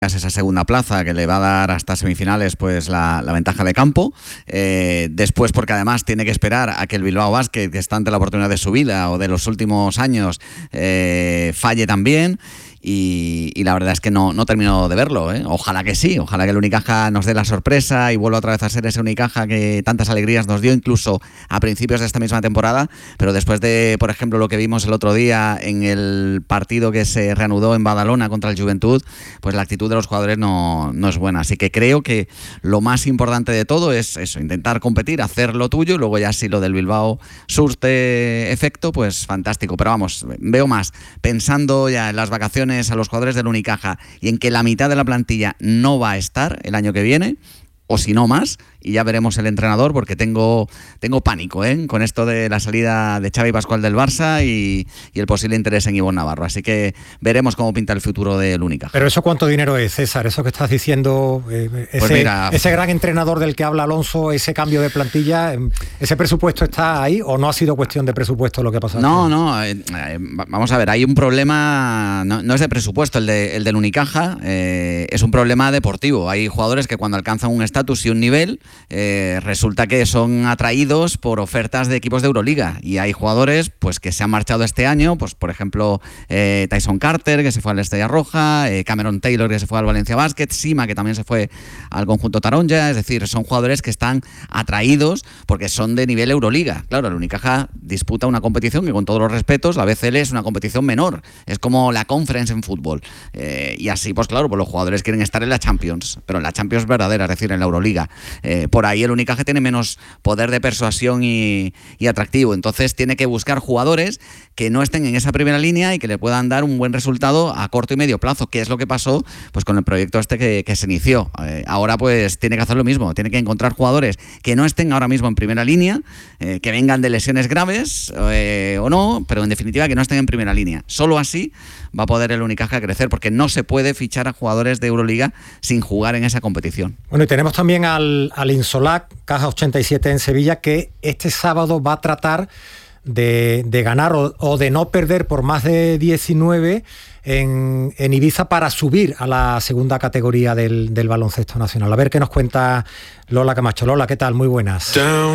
esa segunda plaza que le va a dar hasta semifinales pues la ventaja de campo, después porque además tiene que esperar a que el Bilbao Basket, que está ante la oportunidad de su vida o de los últimos años, falle también. Y la verdad es que no termino de verlo, ¿eh? Ojalá que sí, ojalá que el Unicaja nos dé la sorpresa y vuelva otra vez a ser ese Unicaja que tantas alegrías nos dio incluso a principios de esta misma temporada, pero después de, por ejemplo, lo que vimos el otro día en el partido que se reanudó en Badalona contra el Juventud, pues la actitud de los jugadores no es buena. Así que creo que lo más importante de todo es eso, intentar competir, hacer lo tuyo, y luego ya si lo del Bilbao surte efecto, pues fantástico. Pero vamos, veo más pensando ya en las vacaciones a los jugadores del Unicaja y en que la mitad de la plantilla no va a estar el año que viene, o si no más, y ya veremos el entrenador, porque tengo pánico con esto de la salida de Xavi Pascual del Barça y el posible interés en Ivonne Navarro. Así que veremos cómo pinta el futuro del Unicaja. ¿Pero eso cuánto dinero es, César? Eso que estás diciendo, ese gran entrenador del que habla Alonso, ese cambio de plantilla, ¿ese presupuesto está ahí o no ha sido cuestión de presupuesto lo que ha pasado? No, vamos a ver, hay un problema, no es de presupuesto el del Unicaja, es un problema deportivo. Hay jugadores que cuando alcanzan un estatus y un nivel, resulta que son atraídos por ofertas de equipos de Euroliga, y hay jugadores pues que se han marchado este año, pues por ejemplo Tyson Carter, que se fue al Estrella Roja, Cameron Taylor, que se fue al Valencia Basket, Sima, que también se fue al conjunto Taronja. Es decir, son jugadores que están atraídos porque son de nivel Euroliga. Claro, el Unicaja disputa una competición que, con todos los respetos, la BCL es una competición menor, es como la Conference en fútbol, y así pues claro, pues los jugadores quieren estar en la Champions, pero en la Champions verdadera, es decir, en la Euroliga. Por ahí el Unicaja tiene menos poder de persuasión y atractivo, entonces tiene que buscar jugadores que no estén en esa primera línea y que le puedan dar un buen resultado a corto y medio plazo, que es lo que pasó pues con el proyecto que se inició. Ahora pues tiene que hacer lo mismo, tiene que encontrar jugadores que no estén ahora mismo en primera línea, que vengan de lesiones graves o no, pero en definitiva que no estén en primera línea. Solo así va a poder el Unicaja crecer, porque no se puede fichar a jugadores de Euroliga sin jugar en esa competición. Bueno, y tenemos también al Insolac Caja 87 en Sevilla, que este sábado va a tratar de ganar o de no perder por más de 19 en Ibiza para subir a la segunda categoría del baloncesto nacional. A ver qué nos cuenta Lola Camacho. Lola, ¿qué tal? Muy buenas.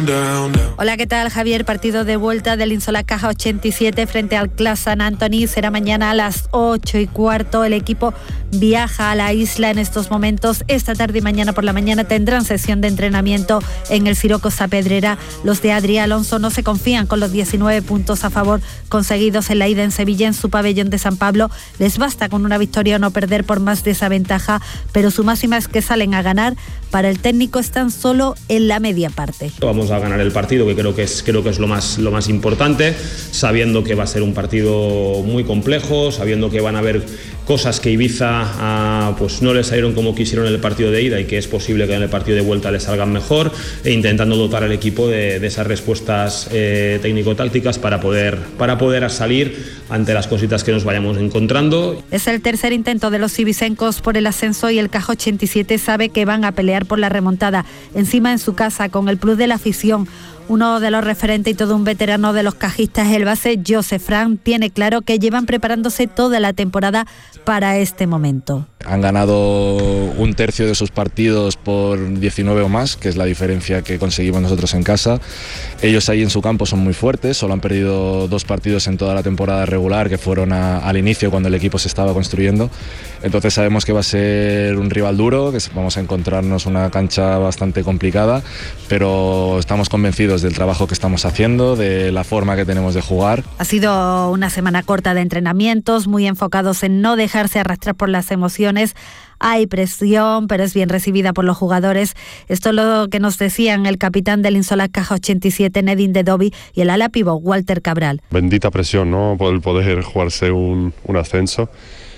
Hola, ¿qué tal, Javier? Partido de vuelta del Insolac Caja 87 frente al Clas San Antoni. Será mañana a las 8:15. El equipo viaja a la isla en estos momentos. Esta tarde y mañana por la mañana tendrán sesión de entrenamiento en el Siroco Saavedra. Los de Adrià Alonso no se confían con los 19 puntos a favor conseguidos en la ida en Sevilla, en su pabellón de San Pablo. Les basta con una victoria o no perder por más de esa ventaja, pero su máxima es que salen a ganar. Para el técnico están solo en la media parte. Vamos a ganar el partido, que creo que es lo más importante, sabiendo que va a ser un partido muy complejo, sabiendo que van a haber cosas que Ibiza pues no les salieron como quisieron en el partido de ida y que es posible que en el partido de vuelta les salgan mejor, e intentando dotar al equipo de esas respuestas técnico-tácticas para poder salir ante las cositas que nos vayamos encontrando. Es el tercer intento de los ibicencos por el ascenso y el Caja 87 sabe que van a pelear por la remontada, encima en su casa, con el plus de la afición. Uno de los referentes y todo un veterano de los cajistas, el base Joseph Frank, tiene claro que llevan preparándose toda la temporada para este momento. Han ganado un tercio de sus partidos por 19 o más, que es la diferencia que conseguimos nosotros en casa. Ellos ahí en su campo son muy fuertes, solo han perdido 2 partidos en toda la temporada regular, que fueron al inicio cuando el equipo se estaba construyendo. Entonces sabemos que va a ser un rival duro, que vamos a encontrarnos una cancha bastante complicada, pero estamos convencidos del trabajo que estamos haciendo, de la forma que tenemos de jugar. Ha sido una semana corta de entrenamientos, muy enfocados en no dejarse arrastrar por las emociones. Hay presión, pero es bien recibida por los jugadores. Esto es lo que nos decían el capitán del Insolac Caja 87, Nedim Dedovi, y el ala pívot, Walter Cabral. Bendita presión, ¿no? Por el poder jugarse un ascenso.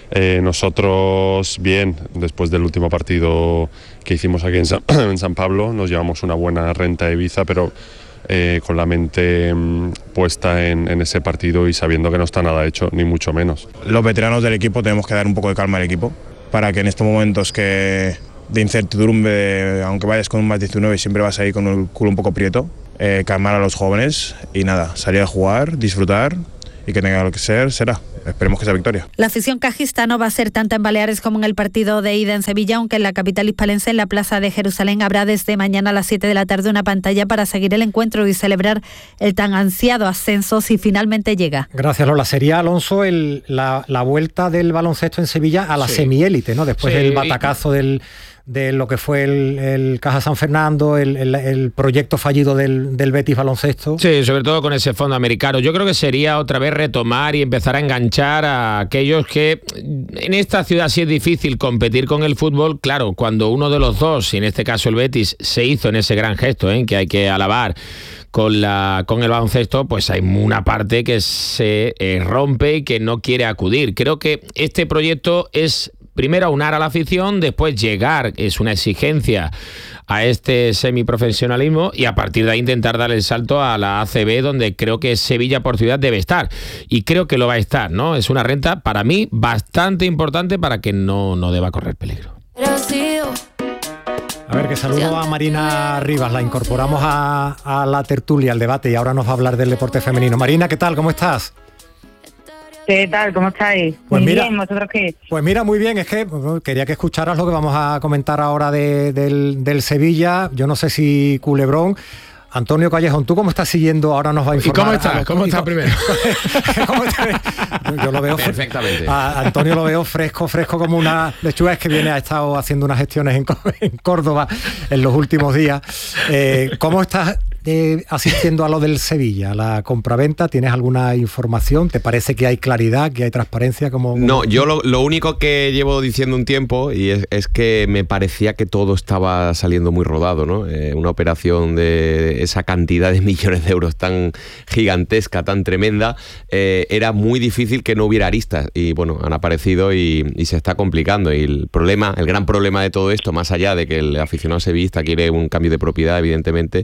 Nosotros bien, después del último partido que hicimos aquí en San Pablo, nos llevamos una buena renta de Ibiza, pero con la mente puesta en ese partido y sabiendo que no está nada hecho, ni mucho menos. Los veteranos del equipo tenemos que dar un poco de calma al equipo para que en estos momentos de incertidumbre, aunque vayas con un más 19, siempre vas ahí con el culo un poco prieto, calmar a los jóvenes y nada, salir a jugar, disfrutar, y que tenga lo que ser, será. esperemos que sea victoria. La afición cajista no va a ser tanta en Baleares como en el partido de ida en Sevilla, aunque en la capital hispalense, en la Plaza de Jerusalén, habrá desde mañana a las 7 de la tarde una pantalla para seguir el encuentro y celebrar el tan ansiado ascenso si finalmente llega. Gracias, Lola. Sería, Alonso, la vuelta del baloncesto en Sevilla a la semiélite, ¿no? Después del batacazo de lo que fue el Caja San Fernando, el proyecto fallido del Betis Baloncesto. Sí, sobre todo con ese fondo americano. Yo creo que sería otra vez retomar y empezar a enganchar a aquellos que en esta ciudad sí es difícil competir con el fútbol. Claro, cuando uno de los dos, y en este caso el Betis, se hizo en ese gran gesto, que hay que alabar, con el baloncesto, pues hay una parte que se rompe y que no quiere acudir. Creo que este proyecto es primero aunar a la afición, después llegar, es una exigencia, a este semiprofesionalismo y a partir de ahí intentar dar el salto a la ACB, donde creo que Sevilla por ciudad debe estar. Y creo que lo va a estar, ¿no? Es una renta, para mí, bastante importante para que no deba correr peligro. A ver, que saludo a Marina Rivas, la incorporamos a la tertulia, al debate, y ahora nos va a hablar del deporte femenino. Marina, ¿qué tal? ¿Cómo estás? ¿Qué tal? ¿Cómo estáis? Pues muy mira, bien, ¿vosotros qué? Pues mira, muy bien, es que quería que escucharas lo que vamos a comentar ahora del Sevilla. Yo no sé si Culebrón. Antonio Callejón, ¿tú cómo estás siguiendo? Ahora nos va a informar. ¿Y cómo estás? ¿Cómo estás primero? Yo lo veo perfectamente. A Antonio lo veo fresco como una lechuga. Es que ha estado haciendo unas gestiones en Córdoba en los últimos días. ¿Cómo estás asistiendo a lo del Sevilla, la compraventa? ¿Tienes alguna información? ¿Te parece que hay claridad, que hay transparencia? No, yo lo único que llevo diciendo un tiempo y es que me parecía que todo estaba saliendo muy rodado, ¿no? Una operación de esa cantidad de millones de euros tan gigantesca, tan tremenda, era muy difícil que no hubiera aristas y bueno, han aparecido y se está complicando. Y el gran problema de todo esto, más allá de que el aficionado sevillista quiere un cambio de propiedad, evidentemente,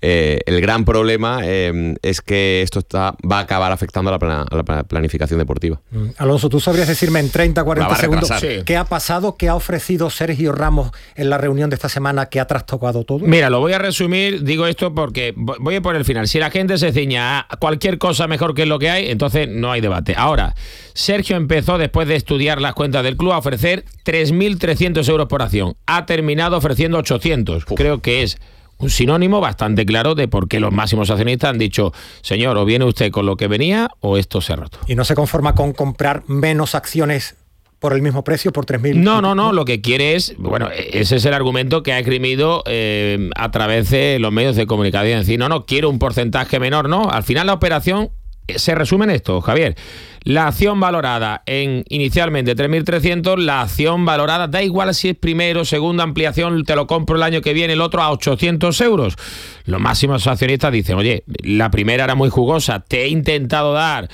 el gran problema es que esto va a acabar afectando a la planificación deportiva. Alonso, ¿tú sabrías decirme en 30, 40 segundos qué ha pasado, qué ha ofrecido Sergio Ramos en la reunión de esta semana que ha trastocado todo? Mira, lo voy a resumir, digo esto porque voy a por el final. Si la gente se ciña a cualquier cosa mejor que lo que hay, entonces no hay debate. Ahora, Sergio empezó, después de estudiar las cuentas del club, a ofrecer 3.300 euros por acción. Ha terminado ofreciendo 800. Creo que es un sinónimo bastante claro de por qué los máximos accionistas han dicho: señor, o viene usted con lo que venía o esto se ha roto. ¿Y no se conforma con comprar menos acciones por el mismo precio, por 3.000? No, lo que quiere es, bueno, ese es el argumento que ha esgrimido a través de los medios de comunicación, decir, no, quiero un porcentaje menor, no, al final la operación se resume en esto, Javier. La acción valorada en inicialmente 3.300, la acción valorada, da igual si es primero, segunda ampliación, te lo compro el año que viene, el otro a 800 euros. Los máximos accionistas dicen, oye, la primera era muy jugosa, te he intentado dar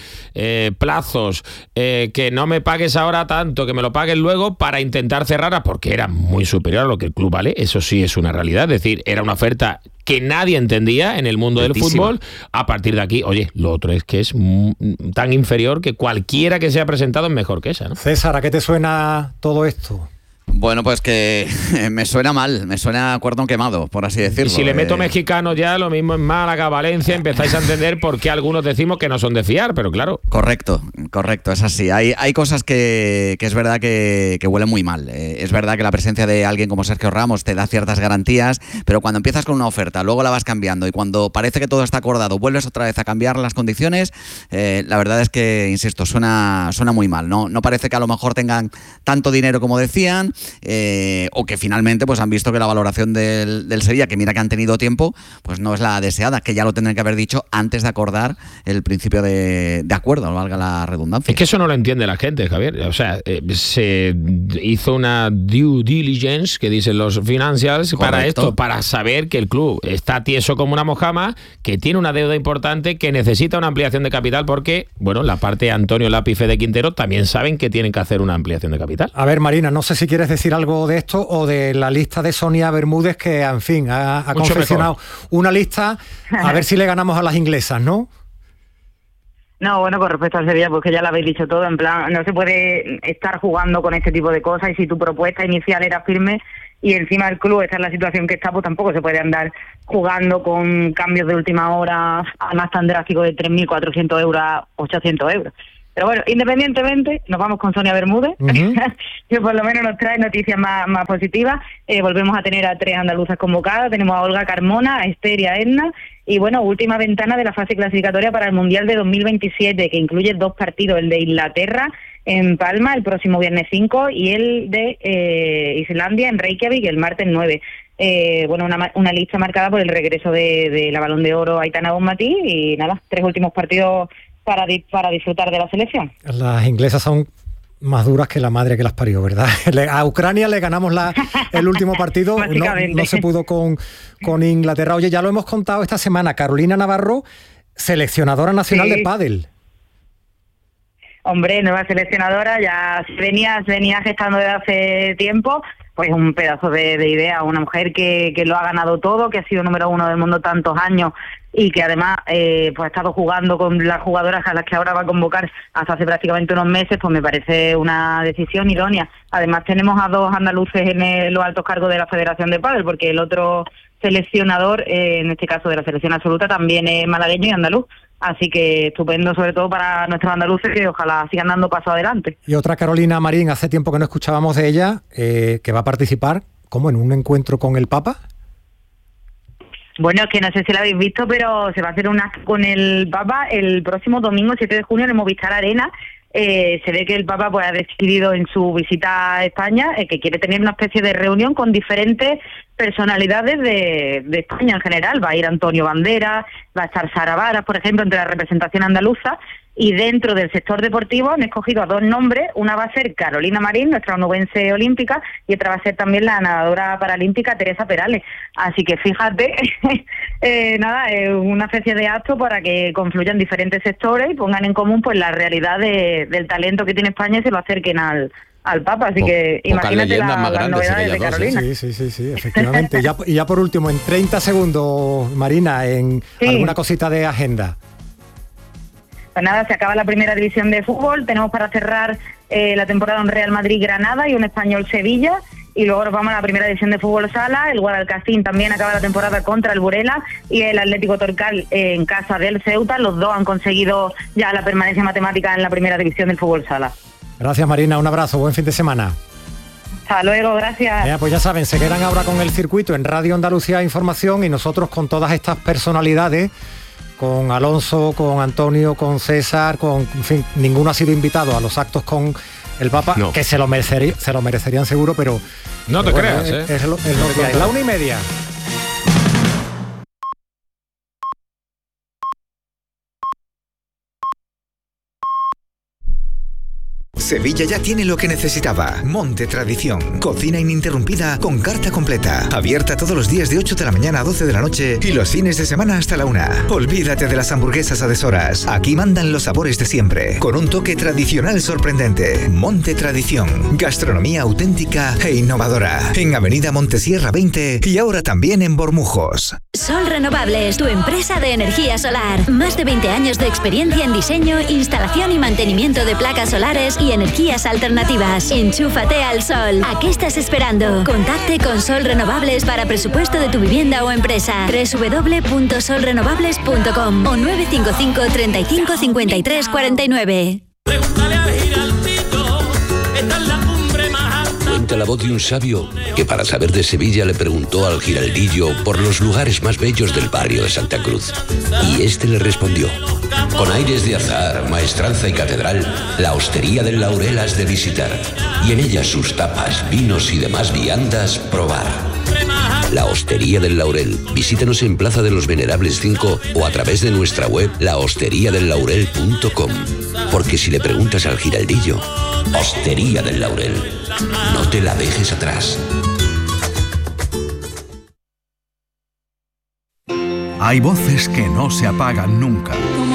plazos, que no me pagues ahora tanto, que me lo pagues luego para intentar cerrarla, porque era muy superior a lo que el club vale, eso sí es una realidad, es decir, era una oferta que nadie entendía en el mundo del fútbol. A partir de aquí, oye, lo otro es que es tan inferior que cualquiera que se ha presentado es mejor que esa, ¿no? César, ¿a qué te suena todo esto? Bueno, pues que me suena mal, me suena a cordón quemado, por así decirlo. Y si le meto mexicano ya, lo mismo en Málaga, Valencia, empezáis a entender por qué algunos decimos que no son de fiar, pero claro. Correcto, es así. Hay cosas que es verdad que huelen muy mal. Es verdad que la presencia de alguien como Sergio Ramos te da ciertas garantías, pero cuando empiezas con una oferta, luego la vas cambiando y cuando parece que todo está acordado, vuelves otra vez a cambiar las condiciones, la verdad es que, insisto, suena muy mal. No parece que a lo mejor tengan tanto dinero como decían, o que finalmente pues han visto que la valoración del Sevilla, que mira que han tenido tiempo, pues no es la deseada, que ya lo tendrían que haber dicho antes de acordar el principio de acuerdo, valga la redundancia. Es que eso no lo entiende la gente, Javier. O sea, se hizo una due diligence, que dicen los financials, correcto, para esto, para saber que el club está tieso como una mojama, que tiene una deuda importante, que necesita una ampliación de capital, porque, bueno, la parte de Antonio Lapi y Fede Quintero también saben que tienen que hacer una ampliación de capital. A ver, Marina, no sé si quieres decir algo de esto o de la lista de Sonia Bermúdez, que, en fin, ha confeccionado una lista, a ver si le ganamos a las inglesas, ¿no? No, bueno, con respecto al Sevilla, pues que ya lo habéis dicho todo, en plan, no se puede estar jugando con este tipo de cosas, y si tu propuesta inicial era firme y encima el club está en la situación que está, pues tampoco se puede andar jugando con cambios de última hora, además tan drásticos, de 3.400 euros a 800 euros. Pero bueno, independientemente, nos vamos con Sonia Bermúdez, que por lo menos nos trae noticias más positivas. Volvemos a tener a 3 andaluzas convocadas, tenemos a Olga Carmona, a Esther y a Edna, y bueno, última ventana de la fase clasificatoria para el Mundial de 2027, que incluye 2 partidos, el de Inglaterra en Palma el próximo viernes 5 y el de Islandia en Reykjavik el martes 9. Bueno, una lista marcada por el regreso de la Balón de Oro Aitana Bonmatí y nada, 3 últimos partidos para disfrutar de la selección. Las inglesas son más duras que la madre que las parió, ¿verdad? A Ucrania le ganamos el último partido, no se pudo con Inglaterra. Oye, ya lo hemos contado esta semana, Carolina Navarro, seleccionadora nacional de pádel. Hombre, nueva seleccionadora, ya se venía gestando desde hace tiempo, pues un pedazo de idea, una mujer que lo ha ganado todo, que ha sido número 1 del mundo tantos años y que además pues ha estado jugando con las jugadoras a las que ahora va a convocar hasta hace prácticamente unos meses, pues me parece una decisión idónea. Además tenemos a 2 andaluces en los altos cargos de la Federación de Pádel, porque el otro seleccionador, en este caso de la selección absoluta, también es malagueño y andaluz. Así que estupendo, sobre todo para nuestros andaluces, que ojalá sigan dando paso adelante. Y otra Carolina Marín, hace tiempo que no escuchábamos de ella, que va a participar, ¿cómo? ¿En un encuentro con el Papa? Bueno, es que no sé si lo habéis visto, pero se va a hacer un acto con el Papa el próximo domingo, 7 de junio, en el Movistar Arena. Se ve que el Papa pues ha decidido en su visita a España que quiere tener una especie de reunión con diferentes personalidades de España en general. Va a ir Antonio Banderas, va a estar Sara Varas, por ejemplo, entre la representación andaluza, y dentro del sector deportivo han escogido a 2 nombres. Una va a ser Carolina Marín, nuestra onubense olímpica, y otra va a ser también la nadadora paralímpica Teresa Perales. Así que fíjate, una especie de acto para que confluyan diferentes sectores y pongan en común pues la realidad del talento que tiene España y se lo acerquen al Papa. Así que imagínate las novedades de Carolina. Sí, efectivamente. Y ya por último, en 30 segundos, Marina, alguna cosita de agenda. Pues nada, se acaba la primera división de fútbol, tenemos para cerrar la temporada un Real Madrid-Granada y un Español-Sevilla, y luego nos vamos a la primera división de fútbol sala. El Guadalcacín también acaba la temporada contra el Burela y el Atlético Torcal en casa del Ceuta. Los 2 han conseguido ya la permanencia matemática en la primera división del fútbol sala. Gracias, Marina, un abrazo, buen fin de semana. Hasta luego, gracias. Pues ya saben, se quedan ahora con el circuito en Radio Andalucía Información y nosotros con todas estas personalidades, con Alonso, con Antonio, con César, en fin, ninguno ha sido invitado a los actos con el Papa, no. Que se lo merecerían seguro, pero... No te creas, es lo que hay. 1:30. Sevilla ya tiene lo que necesitaba. Monte Tradición. Cocina ininterrumpida con carta completa. Abierta todos los días de 8 de la mañana a 12 de la noche y los fines de semana hasta la 1. Olvídate de las hamburguesas a deshoras. Aquí mandan los sabores de siempre, con un toque tradicional sorprendente. Monte Tradición. Gastronomía auténtica e innovadora. En Avenida Montesierra 20 y ahora también en Bormujos. Sol Renovables, tu empresa de energía solar. Más de 20 años de experiencia en diseño, instalación y mantenimiento de placas solares y energías alternativas. Enchúfate al sol. ¿A qué estás esperando? Contacte con Sol Renovables para presupuesto de tu vivienda o empresa. www.solrenovables.com o 955 35 53 49. Cuenta la voz de un sabio que para saber de Sevilla le preguntó al giraldillo por los lugares más bellos del barrio de Santa Cruz. Y este le respondió: con aires de azar, maestranza y catedral, la Hostería del Laurel has de visitar, y en ella sus tapas, vinos y demás viandas probar. La Hostería del Laurel. Visítanos en Plaza de los Venerables 5 o a través de nuestra web lahosteriadellaurel.com. Porque si le preguntas al giraldillo, Hostería del Laurel, no te la dejes atrás. Hay voces que no se apagan nunca.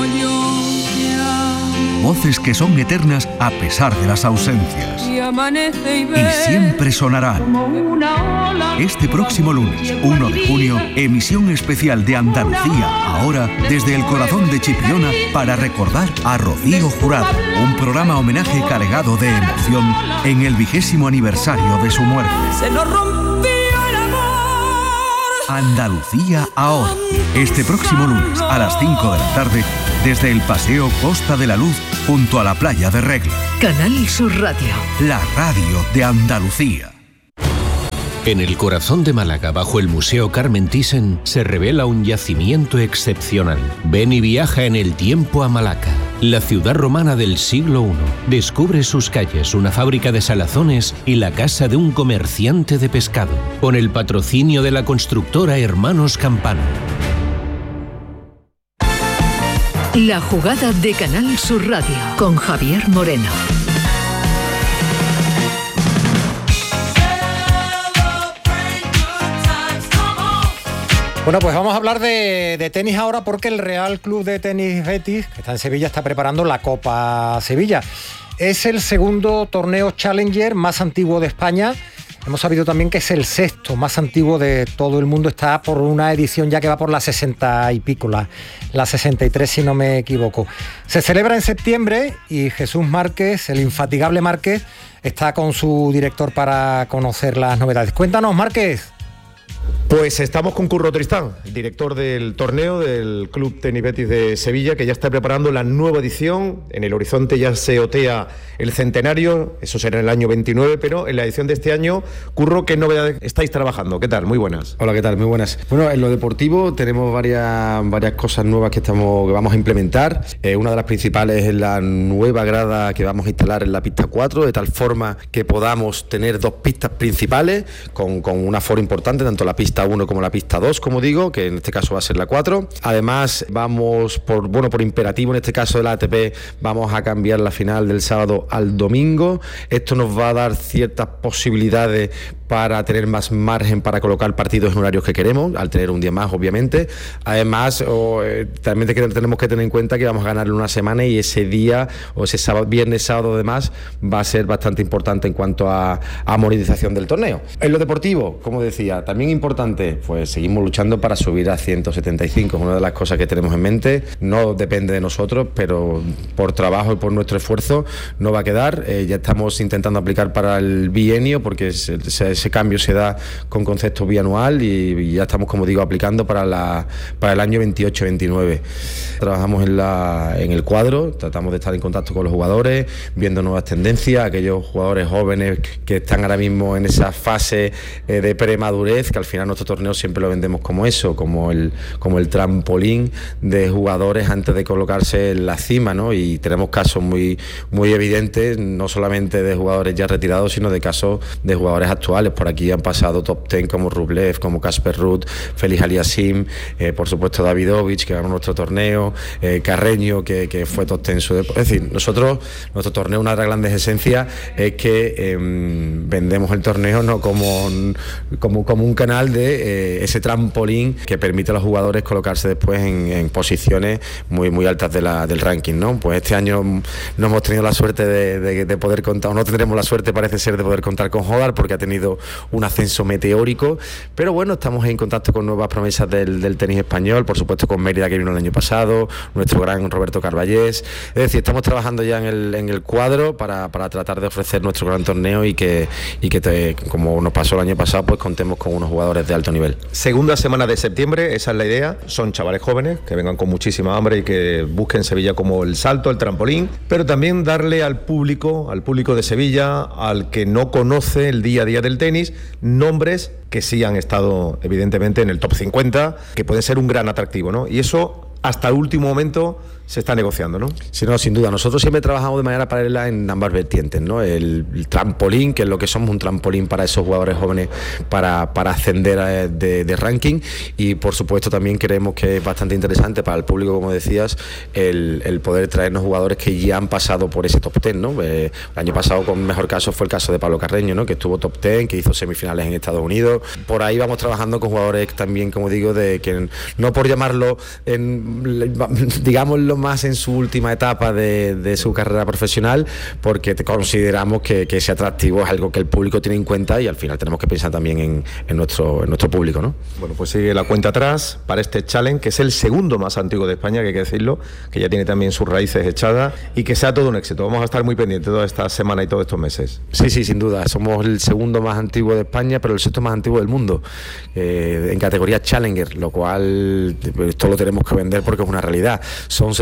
Voces que son eternas a pesar de las ausencias. Y siempre sonarán. Este próximo lunes, 1 de junio, emisión especial de Andalucía Ahora, desde el corazón de Chipiona, para recordar a Rocío Jurado. Un programa homenaje cargado de emoción en el 20º aniversario de su muerte. Se nos rompió el amor. Andalucía Ahora. Este próximo lunes, a las 5 de la tarde, desde el Paseo Costa de la Luz, junto a la playa de Regla. Canal Sur Radio. La radio de Andalucía. En el corazón de Málaga, bajo el Museo Carmen Thyssen, se revela un yacimiento excepcional. Ven y viaja en el tiempo a Malaca, la ciudad romana del siglo I. Descubre sus calles, una fábrica de salazones y la casa de un comerciante de pescado, con el patrocinio de la constructora Hermanos Campano. La jugada de Canal Sur Radio, con Javier Moreno. Bueno, pues vamos a hablar de tenis ahora, porque el Real Club de Tenis Betis, que está en Sevilla, está preparando la Copa Sevilla. Es el segundo torneo Challenger más antiguo de España. Hemos sabido también que es el sexto más antiguo de todo el mundo. Está por una edición ya que va por la 60 y pico, la 63 si no me equivoco. Se celebra en septiembre y Jesús Márquez, el infatigable Márquez, está con su director para conocer las novedades. Cuéntanos, Márquez. Pues estamos con Curro Tristán, director del torneo del Club Tenis Betis de Sevilla, que ya está preparando la nueva edición. En el horizonte ya se otea el centenario, eso será en el año 29, pero en la edición de este año, Curro, ¿qué novedades estáis trabajando? ¿Qué tal? Muy buenas. Hola, ¿qué tal? Muy buenas. Bueno, en lo deportivo tenemos varias cosas nuevas que vamos a implementar. Una de las principales es la nueva grada que vamos a instalar en la pista 4, de tal forma que podamos tener dos pistas principales con un aforo importante, tanto la pista 1 como la pista 2, como digo, que en este caso va a ser la 4. Además, vamos por imperativo, en este caso de la ATP, vamos a cambiar la final del sábado al domingo. Esto nos va a dar ciertas posibilidades para tener más margen para colocar partidos en horarios que queremos, al tener un día más, obviamente. Además, también tenemos que tener en cuenta que vamos a ganarle una semana y ese día, o ese sábado, viernes, sábado, además, va a ser bastante importante en cuanto a monetización del torneo. En lo deportivo, como decía, también importante, pues seguimos luchando para subir a 175, es una de las cosas que tenemos en mente. No depende de nosotros, pero por trabajo y por nuestro esfuerzo no va a quedar. Ya estamos intentando aplicar para el bienio, porque ese cambio se da con concepto bianual y ya estamos, como digo, aplicando para el año 28-29. Trabajamos en el cuadro, tratamos de estar en contacto con los jugadores, viendo nuevas tendencias, aquellos jugadores jóvenes que están ahora mismo en esa fase de premadurez, que al final nuestro torneo siempre lo vendemos como eso, como el trampolín de jugadores antes de colocarse en la cima, ¿no? Y tenemos casos muy evidentes, no solamente de jugadores ya retirados, sino de casos de jugadores actuales. Por aquí han pasado top 10 como Rublev, como Casper Ruud, Félix Aliassime, por supuesto Davidovich, que ganó nuestro torneo, Carreño, que fue top 10 en su deporte. Es decir, nuestro torneo, una de las grandes esencias es que vendemos el torneo no como un canal de ese trampolín que permite a los jugadores colocarse después en posiciones muy altas del ranking, ¿no? Pues este año no hemos tenido la suerte de poder contar, o no tendremos la suerte, parece ser, de poder contar con Hodar, porque ha tenido un ascenso meteórico, pero bueno, estamos en contacto con nuevas promesas del tenis español, por supuesto con Mérida, que vino el año pasado, nuestro gran Roberto Carballés. Es decir, estamos trabajando ya en el cuadro para tratar de ofrecer nuestro gran torneo y que como nos pasó el año pasado, pues contemos con unos jugadores de alto nivel. Segunda semana de septiembre, esa es la idea. Son chavales jóvenes que vengan con muchísima hambre y que busquen Sevilla como el salto, el trampolín, pero también darle al público de Sevilla, al que no conoce el día a día del tenis, nombres que sí han estado evidentemente en el top 50, que pueden ser un gran atractivo, ¿no? Y eso hasta el último momento se está negociando, ¿no? Sí, no, sin duda. Nosotros siempre trabajamos de manera paralela en ambas vertientes, ¿no? El trampolín, que es lo que somos, un trampolín para esos jugadores jóvenes para ascender de ranking, y por supuesto también creemos que es bastante interesante para el público, como decías, el poder traernos jugadores que ya han pasado por ese top 10, ¿no? El año pasado, con mejor caso, fue el caso de Pablo Carreño, ¿no? Que estuvo top 10, que hizo semifinales en Estados Unidos. Por ahí vamos trabajando con jugadores también, como digo, de que no por llamarlo digámoslo más en su última etapa de su carrera profesional, porque consideramos que ese atractivo es algo que el público tiene en cuenta, y al final tenemos que pensar también en nuestro público, ¿no? Bueno, pues sigue la cuenta atrás para este challenge, que es el segundo más antiguo de España, que hay que decirlo, que ya tiene también sus raíces echadas, y que sea todo un éxito. Vamos a estar muy pendientes toda esta semana y todos estos meses. Sí, sin duda. Somos el segundo más antiguo de España, pero el sexto más antiguo del mundo, en categoría Challenger, lo cual esto lo tenemos que vender porque es una realidad. Son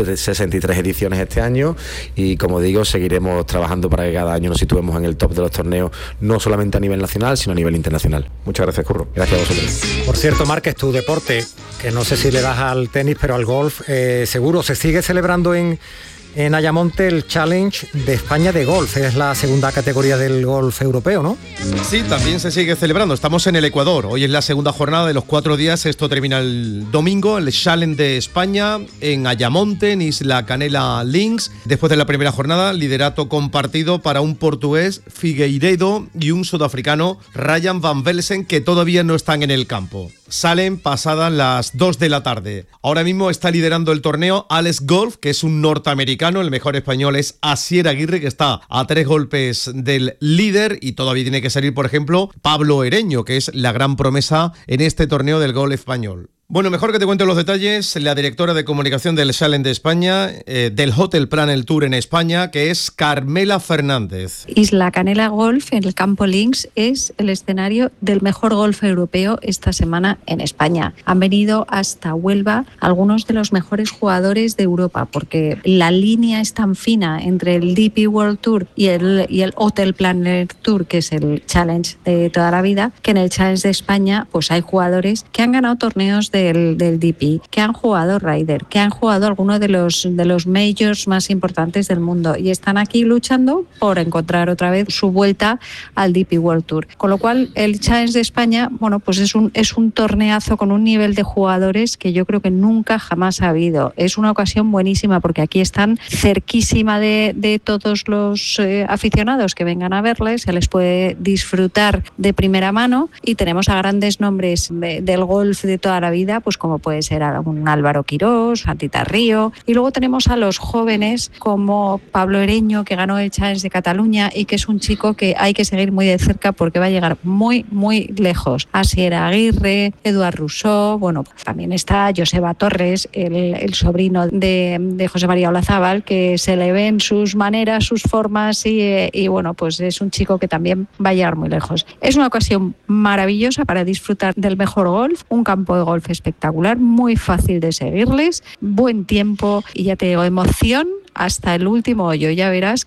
63 ediciones este año y, como digo, seguiremos trabajando para que cada año nos situemos en el top de los torneos, no solamente a nivel nacional, sino a nivel internacional. Muchas gracias, Curro. Gracias a vosotros. Por cierto, Márquez, tu deporte, que no sé si le das al tenis, pero al golf, seguro se sigue celebrando en Ayamonte el Challenge de España de golf. Es la segunda categoría del golf europeo, ¿no? Sí, también se sigue celebrando. Estamos en el Ecuador. Hoy es la segunda jornada de los 4 días. Esto termina el domingo. El Challenge de España en Ayamonte, en Isla Canela Links. Después de la primera jornada, liderato compartido para un portugués, Figueiredo, y un sudafricano, Ryan Van Velsen, que todavía no están en el campo. Salen pasadas las 2 de la tarde. Ahora mismo está liderando el torneo Alex Golf, que es un norteamericano. El mejor español es Asier Aguirre, que está a 3 golpes del líder, y todavía tiene que salir, por ejemplo, Pablo Ereño, que es la gran promesa en este torneo del golf español. Bueno, mejor que te cuente los detalles, la directora de comunicación del Challenge de España, del Hotel Planel Tour en España, que es Carmela Fernández. Isla Canela Golf, en el campo Links, es el escenario del mejor golf europeo esta semana en España. Han venido hasta Huelva algunos de los mejores jugadores de Europa, porque la línea es tan fina entre el DP World Tour y el Hotel Planel Tour, que es el Challenge de toda la vida, que en el Challenge de España pues hay jugadores que han ganado torneos del DP, que han jugado Ryder, que han jugado algunos de los majors más importantes del mundo y están aquí luchando por encontrar otra vez su vuelta al DP World Tour. Con lo cual, el Challenge de España, bueno, pues es un torneazo con un nivel de jugadores que yo creo que nunca jamás ha habido. Es una ocasión buenísima porque aquí están cerquísima de todos los aficionados que vengan a verles, se les puede disfrutar de primera mano y tenemos a grandes nombres del golf de toda la vida, pues como puede ser un Álvaro Quirós, Santita Río, y luego tenemos a los jóvenes como Pablo Ereño, que ganó el Challenge de Cataluña y que es un chico que hay que seguir muy de cerca porque va a llegar muy, muy lejos. Asier Aguirre, Eduard Rousseau, bueno, también está Joseba Torres, el sobrino de José María Olazábal, que se le ven sus maneras, sus formas y bueno, pues es un chico que también va a llegar muy lejos. Es una ocasión maravillosa para disfrutar del mejor golf, un campo de golf espectacular, muy fácil de seguirles, buen tiempo y ya te digo, emoción hasta el último hoyo. Ya veréis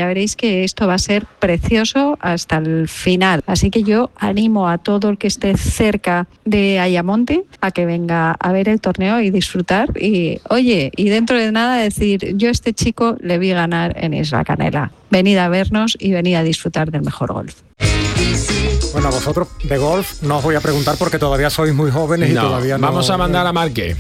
que esto va a ser precioso hasta el final. Así que yo animo a todo el que esté cerca de Ayamonte a que venga a ver el torneo y disfrutar y dentro de nada decir, yo a este chico le vi ganar en Isla Canela. Venid a vernos y venid a disfrutar del mejor golf. Bueno, a vosotros de golf no os voy a preguntar porque todavía sois muy jóvenes y todavía no... Vamos a mandar a Márquez.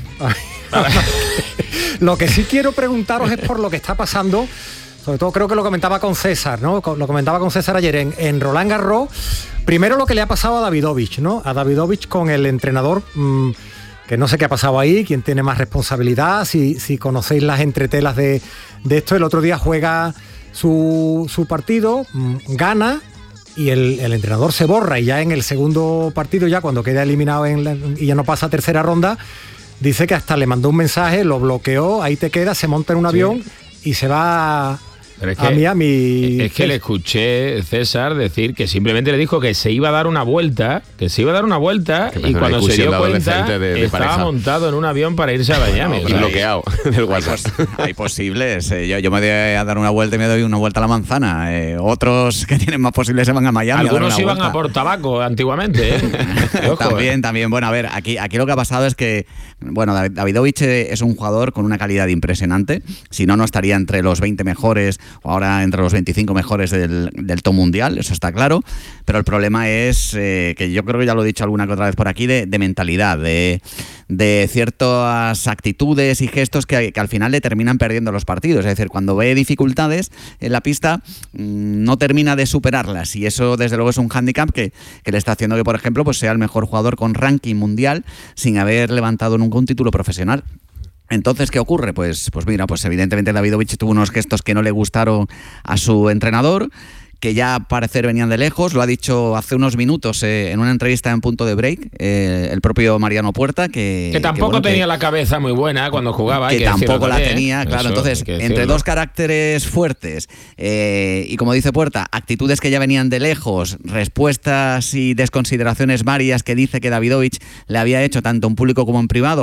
Lo que sí quiero preguntaros es por lo que está pasando, sobre todo creo que lo comentaba con César, ¿no? Lo comentaba con César ayer en Roland Garros. Primero lo que le ha pasado a Davidovich, ¿no? A Davidovich con el entrenador, que no sé qué ha pasado ahí, quién tiene más responsabilidad, si conocéis las entretelas de esto. El otro día juega su partido, gana, y el entrenador se borra y ya en el segundo partido, ya cuando queda eliminado y ya no pasa a tercera ronda, dice que hasta le mandó un mensaje, lo bloqueó, ahí te queda, se monta en un avión y se va a Miami. Es que le escuché, César, decir que simplemente le dijo que se iba a dar una vuelta, y cuando se dio cuenta estaba montado en un avión para irse a Miami. Bloqueado del WhatsApp. Hay posibles. Yo me doy a dar una vuelta y me doy una vuelta a la manzana. Otros que tienen más posibles se van a Miami. Algunos iban a por tabaco antiguamente. También. Bueno, a ver, aquí lo que ha pasado es que, bueno, Davidovich es un jugador con una calidad impresionante. Si no estaría entre los 20 mejores o ahora entre los 25 mejores del top mundial, eso está claro, pero el problema es que yo creo que ya lo he dicho alguna que otra vez por aquí, de mentalidad, de ciertas actitudes y gestos que al final le terminan perdiendo los partidos. Es decir, cuando ve dificultades en la pista no termina de superarlas, y eso desde luego es un hándicap que le está haciendo que, por ejemplo, pues sea el mejor jugador con ranking mundial sin haber levantado nunca un título profesional. Entonces, ¿qué ocurre? Pues mira, pues evidentemente Davidovich tuvo unos gestos que no le gustaron a su entrenador, que ya al parecer venían de lejos. Lo ha dicho hace unos minutos en una entrevista en Punto de Break el propio Mariano Puerta, que tampoco tenía la cabeza muy buena cuando jugaba. Que tampoco la tenía, claro. Entonces, entre dos caracteres fuertes y, como dice Puerta, actitudes que ya venían de lejos, respuestas y desconsideraciones varias que dice que Davidovich le había hecho tanto en público como en privado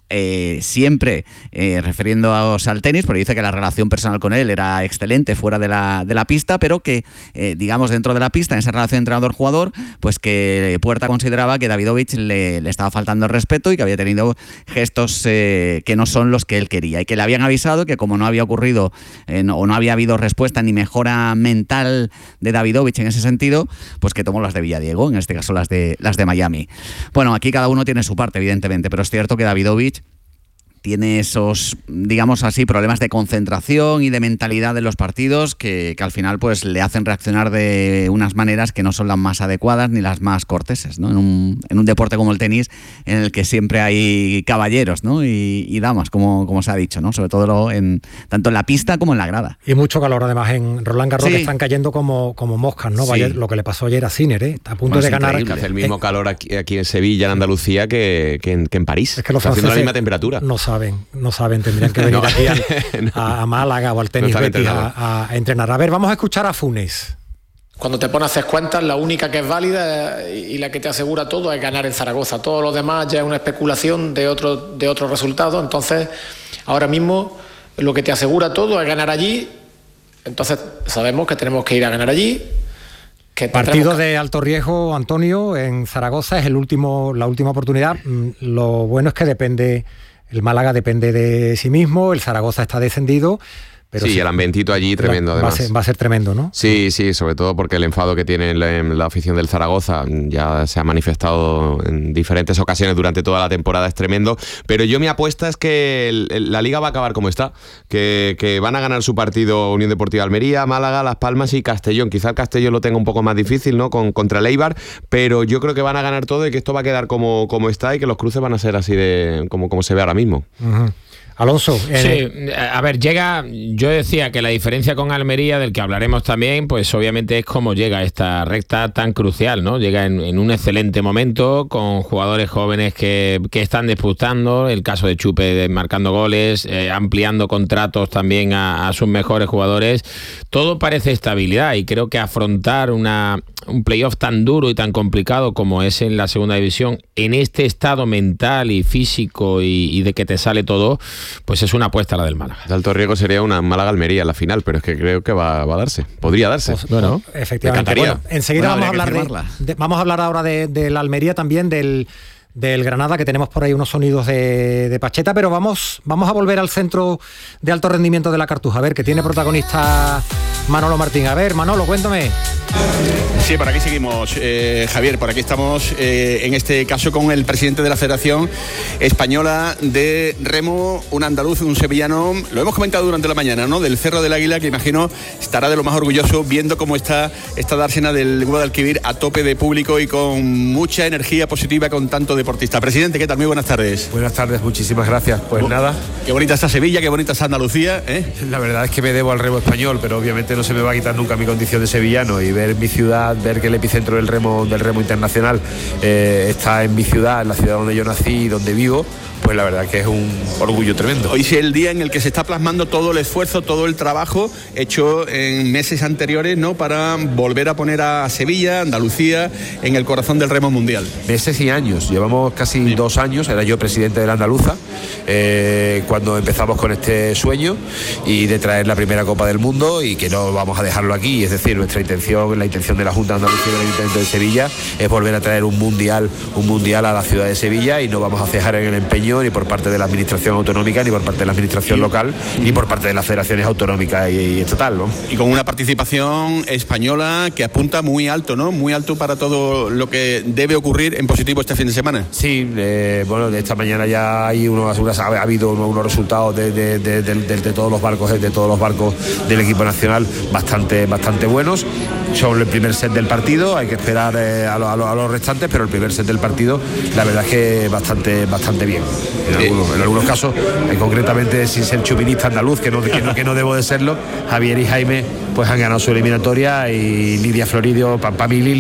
siempre refiriéndose al tenis, porque dice que la relación personal con él era excelente fuera de la pista, pero que, digamos, dentro de la pista, en esa relación entrenador-jugador, pues que Puerta consideraba que Davidovich le estaba faltando el respeto y que había tenido gestos que no son los que él quería, y que le habían avisado que como no había ocurrido o no había habido respuesta ni mejora mental de Davidovich en ese sentido, pues que tomó las de Villadiego, en este caso las de Miami. Bueno, aquí cada uno tiene su parte, evidentemente, pero es cierto que Davidovich tiene esos, digamos así, problemas de concentración y de mentalidad de los partidos que al final pues le hacen reaccionar de unas maneras que no son las más adecuadas ni las más corteses, ¿no? En un deporte como el tenis, en el que siempre hay caballeros, ¿no? y damas, como se ha dicho, ¿no? Sobre todo tanto en la pista como en la grada. Y mucho calor además en Roland Garros, Sí. que están cayendo como moscas, ¿no? Sí. Vaya, lo que le pasó ayer a Sinner, está a punto de ganar. Hace el mismo calor aquí en Sevilla, en Andalucía, que en París. Es que los está haciendo la franceses misma temperatura. No saben, tendrían que venir aquí a Málaga o al tenis Betis a entrenar. A ver, vamos a escuchar a Funes. Cuando te pones a hacer cuentas, la única que es válida y la que te asegura todo es ganar en Zaragoza. Todo lo demás ya es una especulación de otro resultado. Entonces, ahora mismo lo que te asegura todo es ganar allí. Entonces, sabemos que tenemos que ir a ganar allí. Partido de alto riesgo, Antonio, en Zaragoza, es la última oportunidad. Lo bueno es que el Málaga depende de sí mismo, el Zaragoza está descendido. Pero sí, el ambientito allí tremendo, además. Va a ser tremendo, ¿no? Sí, sobre todo porque el enfado que tiene la afición del Zaragoza ya se ha manifestado en diferentes ocasiones durante toda la temporada, es tremendo. Pero yo mi apuesta es que la Liga va a acabar como está, que van a ganar su partido Unión Deportiva Almería, Málaga, Las Palmas y Castellón. Quizá el Castellón lo tenga un poco más difícil, ¿no? Contra el Eibar, pero yo creo que van a ganar todo y que esto va a quedar como está y que los cruces van a ser así de como se ve ahora mismo. Uh-huh. Alonso. Sí, a ver, yo decía que la diferencia con Almería, del que hablaremos también, pues obviamente es cómo llega esta recta tan crucial, ¿no? Llega en un excelente momento, con jugadores jóvenes que están disputando, el caso de Chupe marcando goles, ampliando contratos también a sus mejores jugadores. Todo parece estabilidad y creo que afrontar un playoff tan duro y tan complicado como es en la segunda división, en este estado mental y físico y de que te sale todo, pues es una apuesta la del Málaga. De alto riesgo sería una Málaga-Almería en la final, pero es que creo que va a darse. Podría darse. Pues, bueno, efectivamente. Bueno, enseguida vamos a hablar ahora de la Almería, también del Granada, que tenemos por ahí unos sonidos de Pacheta, pero vamos a volver al centro de alto rendimiento de la Cartuja, a ver, que tiene protagonista Manolo Martín. A ver, Manolo, cuéntame. Sí, por aquí seguimos, Javier, por aquí estamos, en este caso con el presidente de la Federación Española de Remo, un andaluz, un sevillano, lo hemos comentado durante la mañana, ¿no? Del Cerro del Águila, que imagino estará de lo más orgulloso viendo cómo está esta dársena del Guadalquivir a tope de público y con mucha energía positiva con tanto deportista. Presidente, ¿qué tal? Muy buenas tardes. Buenas tardes, muchísimas gracias. Pues nada. Qué bonita está Sevilla, qué bonita está Andalucía, ¿eh? La verdad es que me debo al remo español, pero obviamente no se me va a quitar nunca mi condición de sevillano, y ver mi ciudad, ver que el epicentro del remo internacional está en mi ciudad, en la ciudad donde yo nací y donde vivo, pues la verdad que es un orgullo tremendo. Hoy es el día en el que se está plasmando todo el esfuerzo, todo el trabajo hecho en meses anteriores, ¿no? Para volver a poner a Sevilla, Andalucía, en el corazón del remo mundial. Meses y años, llevamos casi 2 años, era yo presidente de la Andaluza, cuando empezamos con este sueño y de traer la primera Copa del Mundo, y que no vamos a dejarlo aquí, es decir, nuestra intención, la intención de la Junta de Andalucía y del Ayuntamiento de Sevilla es volver a traer un mundial a la ciudad de Sevilla, y no vamos a cejar en el empeño ni por parte de la administración autonómica, ni por parte de la administración local, ni por parte de las federaciones autonómicas y estatal, ¿no? Y con una participación española que apunta muy alto, ¿no? Muy alto para todo lo que debe ocurrir en positivo este fin de semana. Sí, bueno, de esta mañana ya hay ha habido unos resultados de todos los barcos del equipo nacional bastante buenos. Son el primer set del partido, hay que esperar a los restantes, pero el primer set del partido la verdad es que bastante bien. En algunos casos, concretamente sin ser chupinista andaluz, que no debo de serlo, Javier y Jaime pues han ganado su eliminatoria, y Lidia Floridio, Pami y Lili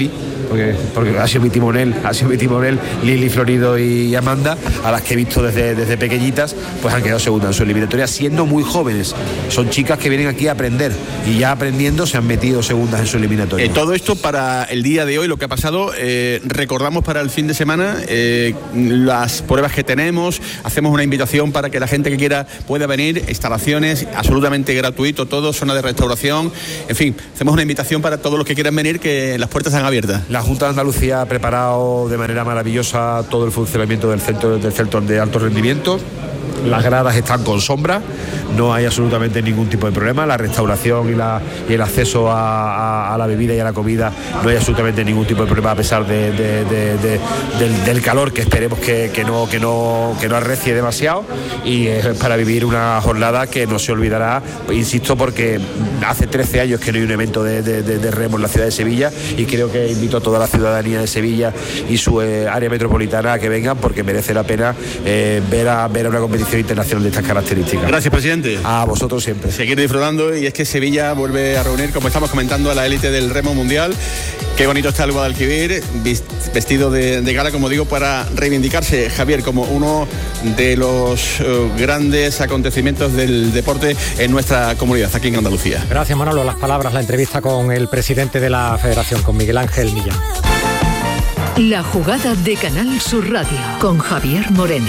porque ha sido mi timonel, Lili, Florido y Amanda, a las que he visto desde pequeñitas, pues han quedado segundas en su eliminatoria, siendo muy jóvenes. Son chicas que vienen aquí a aprender y ya aprendiendo se han metido segundas en su eliminatoria. Todo esto para el día de hoy, lo que ha pasado, recordamos para el fin de semana las pruebas que tenemos, hacemos una invitación para que la gente que quiera pueda venir, instalaciones absolutamente gratuito, todo, zona de restauración, en fin, hacemos una invitación para todos los que quieran venir, que las puertas están abiertas. La Junta de Andalucía ha preparado de manera maravillosa todo el funcionamiento del centro de alto rendimiento. Las gradas están con sombra, no hay absolutamente ningún tipo de problema. La restauración y el acceso a la bebida y a la comida, no hay absolutamente ningún tipo de problema, a pesar del calor, que esperemos que no arrecie demasiado. Y es para vivir una jornada que no se olvidará, insisto, porque hace 13 años que no hay un evento de remo en la ciudad de Sevilla, y creo que invito a toda la ciudadanía de Sevilla y su área metropolitana a que vengan, porque merece la pena ver a una competición internacional de estas características. Gracias, presidente. A vosotros siempre. Seguir disfrutando, y es que Sevilla vuelve a reunir, como estamos comentando, a la élite del remo mundial. Qué bonito está el Guadalquivir, vestido de gala, como digo, para reivindicarse, Javier, como uno de los grandes acontecimientos del deporte en nuestra comunidad, aquí en Andalucía. Gracias, Manolo. Las palabras, la entrevista con el presidente de la Federación, con Miguel Ángel Millán. La jugada de Canal Sur Radio, con Javier Moreno.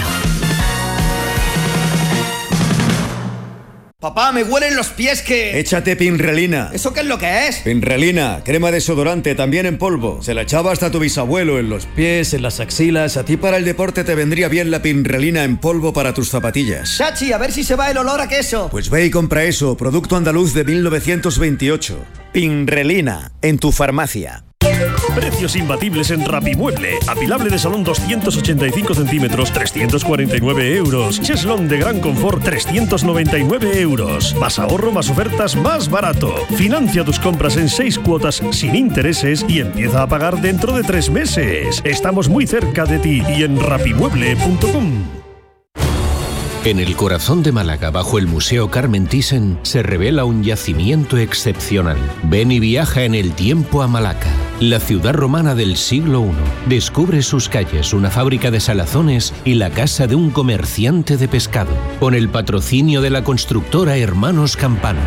Papá, me huelen los pies que... Échate Pinrelina. ¿Eso qué es lo que es? Pinrelina, crema desodorante, también en polvo. Se la echaba hasta tu bisabuelo, en los pies, en las axilas. A ti para el deporte te vendría bien la Pinrelina en polvo para tus zapatillas. Chachi, a ver si se va el olor a queso. Pues ve y compra eso, producto andaluz de 1928. Pinrelina, en tu farmacia. Precios imbatibles en Rapimueble. Apilable de salón 285 centímetros, 349 euros. Cheslón de gran confort, 399 euros. Más ahorro, más ofertas, más barato. Financia tus compras en 6 cuotas sin intereses y empieza a pagar dentro de 3 meses. Estamos muy cerca de ti y en rapimueble.com. En el corazón de Málaga, bajo el Museo Carmen Thyssen, se revela un yacimiento excepcional. Ven y viaja en el tiempo a Malaca, la ciudad romana del siglo I. Descubre sus calles, una fábrica de salazones y la casa de un comerciante de pescado, con el patrocinio de la constructora Hermanos Campano.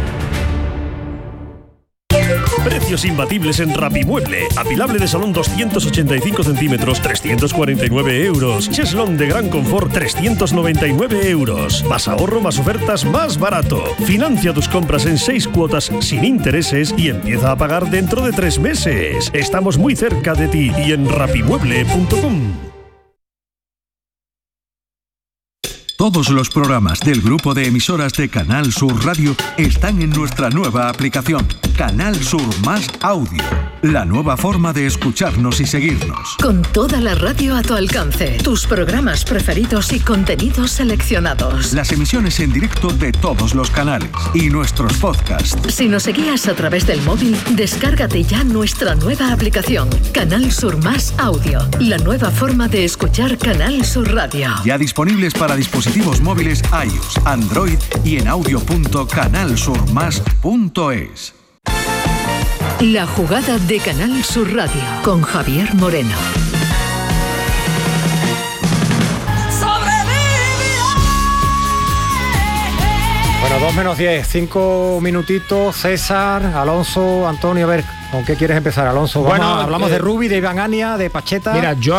Precios imbatibles en Rapimueble. Apilable de salón 285 centímetros, 349 euros. Cheslón de gran confort, 399 euros. Más ahorro, más ofertas, más barato. Financia tus compras en 6 cuotas sin intereses y empieza a pagar dentro de 3 meses. Estamos muy cerca de ti y en rapimueble.com. Todos los programas del grupo de emisoras de Canal Sur Radio están en nuestra nueva aplicación, Canal Sur Más Audio, la nueva forma de escucharnos y seguirnos. Con toda la radio a tu alcance, tus programas preferidos y contenidos seleccionados. Las emisiones en directo de todos los canales y nuestros podcasts. Si nos seguías a través del móvil, descárgate ya nuestra nueva aplicación, Canal Sur Más Audio, la nueva forma de escuchar Canal Sur Radio. Ya disponibles para dispositivos móviles iOS, Android y en audio.canalsurmas.es. La jugada de Canal Sur Radio con Javier Moreno. Bueno, 2 menos 10, 5 minutitos. César, Alonso, Antonio, a ver, ¿con qué quieres empezar, Alonso? Hablamos de Rubi, de Iván Ania, de Pacheta. Mira, yo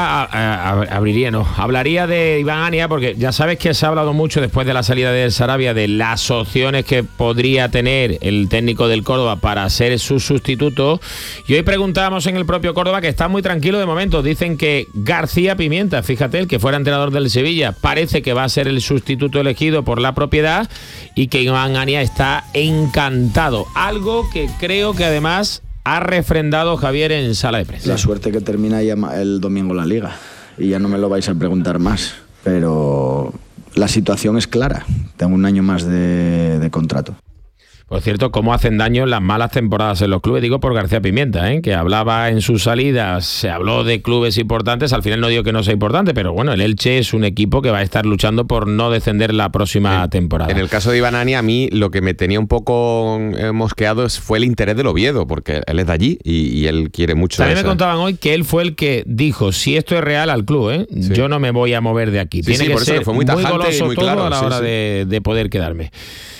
hablaría de Iván Ania, porque ya sabes que se ha hablado mucho después de la salida de Sarabia de las opciones que podría tener el técnico del Córdoba para ser su sustituto. Y hoy preguntábamos en el propio Córdoba, que está muy tranquilo de momento. Dicen que García Pimienta, fíjate, el que fuera entrenador del Sevilla, parece que va a ser el sustituto elegido por la propiedad, y que Iván Ania está encantado. Algo que creo que además ha refrendado Javier en sala de prensa. La suerte que termina ya el domingo la Liga, y ya no me lo vais a preguntar más, pero la situación es clara. Tengo un año más de contrato. Por cierto, cómo hacen daño las malas temporadas en los clubes, digo por García Pimienta, que hablaba en sus salidas, se habló de clubes importantes, al final no digo que no sea importante, pero bueno, el Elche es un equipo que va a estar luchando por no descender la próxima temporada. En el caso de Iván Ani, a mí lo que me tenía un poco mosqueado fue el interés del Oviedo, porque él es de allí y él quiere mucho. También me contaban hoy que él fue el que dijo, si esto es real al club, yo no me voy a mover de aquí. Tiene que por ser eso que fue muy tajante goloso y muy todo claro, a la hora de poder quedarme.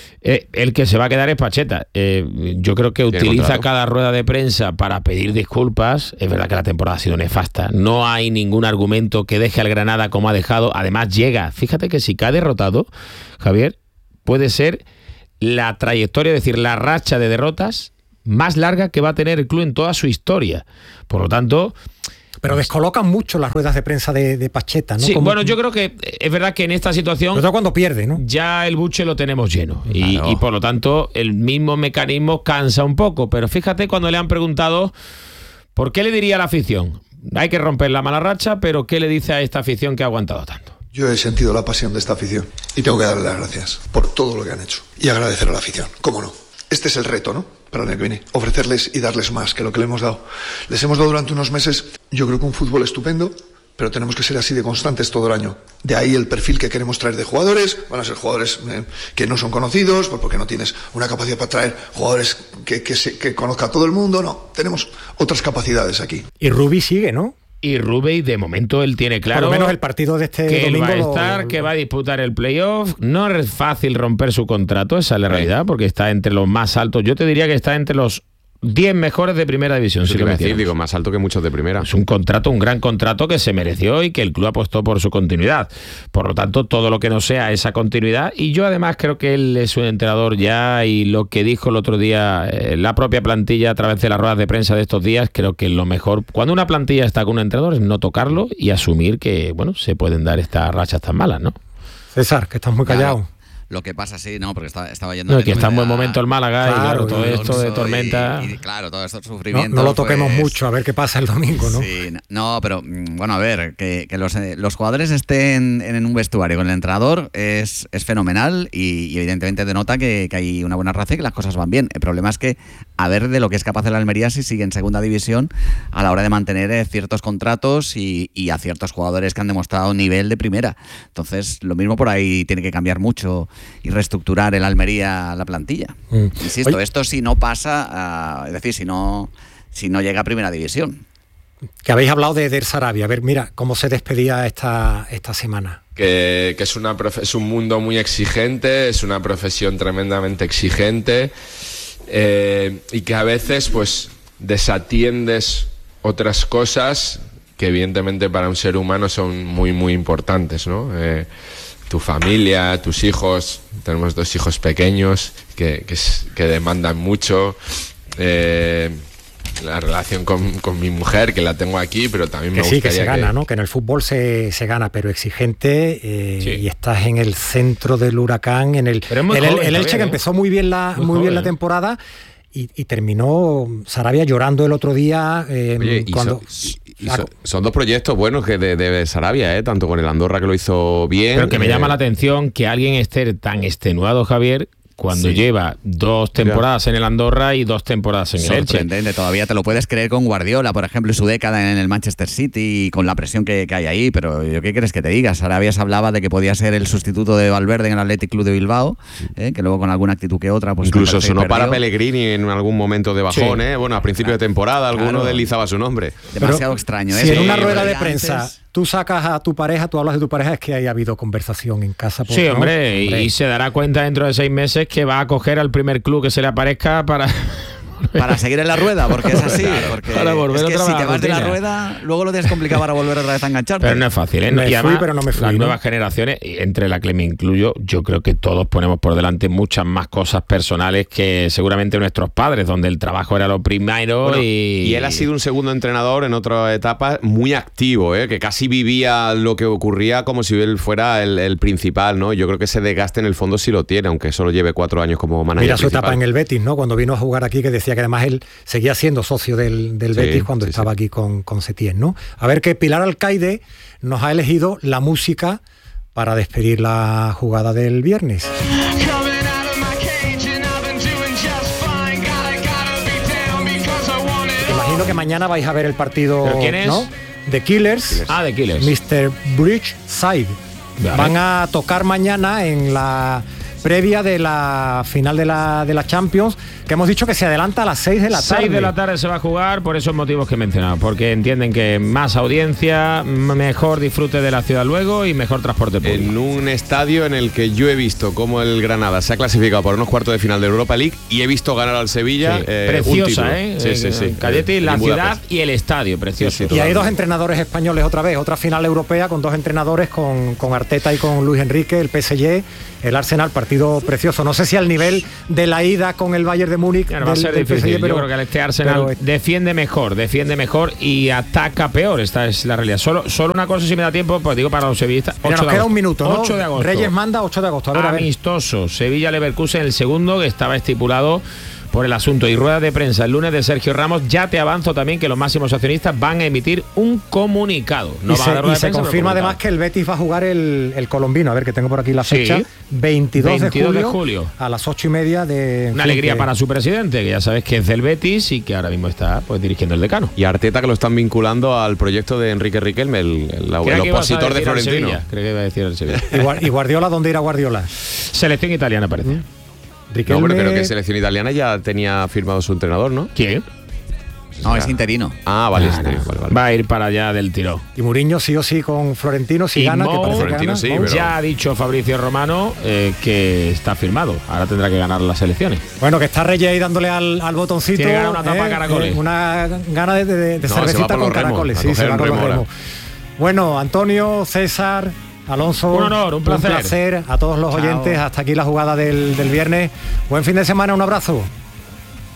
El que se va a quedar es Pacheta. Yo creo que utiliza cada rueda de prensa para pedir disculpas. Es verdad que la temporada ha sido nefasta. No hay ningún argumento que deje al Granada como ha dejado. Además llega. Fíjate que si cae derrotado, Javier, puede ser la trayectoria, es decir, la racha de derrotas más larga que va a tener el club en toda su historia. Por lo tanto... Pero descolocan mucho las ruedas de prensa de Pacheta, ¿no? Sí, bueno, yo creo que es verdad que en esta situación... Pero cuando pierde, ¿no? Ya el buche lo tenemos lleno. Y por lo tanto, el mismo mecanismo cansa un poco. Pero fíjate cuando le han preguntado ¿por qué le diría a la afición? Hay que romper la mala racha, pero ¿qué le dice a esta afición que ha aguantado tanto? Yo he sentido la pasión de esta afición y tengo que darle las gracias por todo lo que han hecho. Y agradecer a la afición, cómo no. Este es el reto, ¿no? Para el año que viene. Ofrecerles y darles más que lo que le hemos dado. Les hemos dado durante unos meses, yo creo que un fútbol estupendo, pero tenemos que ser así de constantes todo el año. De ahí el perfil que queremos traer de jugadores. Van a ser jugadores que no son conocidos, porque no tienes una capacidad para traer jugadores que conozca a todo el mundo. No, tenemos otras capacidades aquí. Y Rubi sigue, ¿no? Y Rubey, de momento, él tiene claro... Por lo menos el partido de este que domingo... él va a estar, que va a disputar el playoff. No es fácil romper su contrato, esa es la realidad, porque está entre los más altos. Yo te diría que está entre los 10 mejores de primera división. Eso digo, más alto que muchos de primera. Es un contrato, un gran contrato que se mereció y que el club apostó por su continuidad. Por lo tanto, todo lo que no sea esa continuidad. Y yo además creo que él es un entrenador ya, y lo que dijo el otro día la propia plantilla a través de las ruedas de prensa de estos días, creo que lo mejor cuando una plantilla está con un entrenador es no tocarlo y asumir que, bueno, se pueden dar estas rachas tan malas, ¿no? César, que estás muy callado. Claro. Lo que pasa, sí, no, porque estaba yendo... No, que está en buen momento el Málaga, claro, y claro, todo esto de tormenta... Y claro, todo esto sufrimiento... No lo toquemos mucho, a ver qué pasa el domingo, ¿no? Sí, no, pero bueno, a ver, que los jugadores estén en un vestuario con el entrenador es fenomenal y evidentemente denota que hay una buena raza y que las cosas van bien. El problema es que a ver de lo que es capaz la Almería si sigue en segunda división a la hora de mantener ciertos contratos y a ciertos jugadores que han demostrado nivel de primera. Entonces, lo mismo por ahí tiene que cambiar mucho y reestructurar el Almería la plantilla. Insisto, esto si no pasa, es decir, si no llega a primera división. Que habéis hablado de Eder Sarabia. A ver, mira, cómo se despedía esta semana. Que es un mundo muy exigente, es una profesión tremendamente exigente, y que a veces pues desatiendes otras cosas que evidentemente para un ser humano son muy muy importantes, ¿no? Tu familia, tus hijos, tenemos 2 hijos pequeños que demandan mucho, la relación con mi mujer, que la tengo aquí, pero también me gustaría que se gana, ¿no? Que en el fútbol se gana, pero exigente, sí. Y estás en el centro del huracán, el Elche, que empezó muy bien la temporada y terminó Sarabia llorando el otro día. Oye, son 2 proyectos buenos que de Sarabia, tanto con el Andorra, que lo hizo bien. Pero que me llama la atención que alguien esté tan extenuado, Javier, cuando lleva 2 temporadas en el Andorra y 2 temporadas en el Elche. Sorprendente, todavía te lo puedes creer con Guardiola, por ejemplo, y su década en el Manchester City y con la presión que hay ahí, pero ¿yo qué crees que te diga? Sarabia se hablaba de que podía ser el sustituto de Valverde en el Athletic Club de Bilbao, que luego con alguna actitud que otra... pues incluso sonó para Pellegrini en algún momento de bajón, sí. Bueno, a principio de temporada alguno deslizaba su nombre. Demasiado extraño. Si en una rueda de prensa... Tú sacas a tu pareja, tú hablas de tu pareja, es que haya habido conversación en casa. Sí, hombre, y se dará cuenta dentro de 6 meses que va a coger al primer club que se le aparezca para seguir en la rueda, porque es así. Claro, porque para volver es que otra si te vas de la rueda, luego lo tienes complicado para volver otra vez a engancharte. Pero no es fácil, ¿eh? Y además, pero no me fui, las nuevas generaciones, entre la que me incluyo, yo creo que todos ponemos por delante muchas más cosas personales que seguramente nuestros padres, donde el trabajo era lo primero. Bueno, y él ha sido un segundo entrenador en otra etapa muy activo, que casi vivía lo que ocurría como si él fuera el principal, ¿no? Yo creo que ese desgaste en el fondo sí lo tiene, aunque solo lleve 4 años como manager. Mira su etapa en el Betis, ¿no? Cuando vino a jugar aquí, que decía que además él seguía siendo socio del Betis cuando estaba aquí con Setién, ¿no? A ver, que Pilar Alcaide nos ha elegido la música para despedir la jugada del viernes. entiendo que mañana vais a ver el partido. ¿Pero quién es? ¿No? The Killers. Ah, The Killers. Mr. Bridgeside. Vale. Van a tocar mañana en la previa de la final de la Champions, que hemos dicho que se adelanta a las 6 de la tarde. 6 de la tarde se va a jugar por esos motivos que he mencionado, porque entienden que más audiencia, mejor disfrute de la ciudad luego y mejor transporte público. En un estadio en el que yo he visto cómo el Granada se ha clasificado por unos cuartos de final de Europa League y he visto ganar al Sevilla. Sí. Preciosa, Sí. Calletti, la ciudad y el estadio, precioso. Y hay dos entrenadores españoles otra vez, otra final europea con dos entrenadores, con Arteta y con Luis Enrique, el PSG, el Arsenal, partido precioso. No sé si al nivel de la ida con el Bayern de Múnich. Claro, va a ser difícil. Yo creo que este Arsenal defiende mejor y ataca peor. Esta es la realidad. Solo una cosa, si me da tiempo, pues digo para los sevillistas. Nos queda un minuto, ¿no? 8 de agosto. Reyes manda 8 de agosto. A ver. Amistoso. Sevilla-Leverkusen, el segundo, que estaba estipulado por el asunto. Y rueda de prensa el lunes de Sergio Ramos. Ya te avanzo también que los máximos accionistas van a emitir un comunicado. No y se confirma además que el Betis va a jugar el colombino. A ver, que tengo por aquí la fecha. Sí. 22 de julio a las 8:30 de... Una alegría para su presidente, que ya sabes que es del Betis y que ahora mismo está pues dirigiendo el Decano. Y Arteta, que lo están vinculando al proyecto de Enrique Riquelme, el opositor de Florentino. Creo que iba a decir el Sevilla. ¿Y Guardiola? ¿Dónde irá Guardiola? Selección italiana, parece. Riquelme... No, pero creo que selección italiana ya tenía firmado su entrenador, ¿no? ¿Quién? No, es interino. Vale, vale. Va a ir para allá del tiro. Y Mourinho sí o sí con Florentino, si gana, que parece Florentino que gana. Sí, ya ha dicho Fabrizio Romano que está firmado. Ahora tendrá que ganar las elecciones. Bueno, que está Reyes ahí dándole al botoncito. Tiene ganas una tapa caracoles. Una gana de cervecita con caracoles. Sí, se va con los remos. Bueno, Antonio, César, Alonso, un honor, un placer. A todos los oyentes. Hasta aquí la jugada del viernes. Buen fin de semana, un abrazo.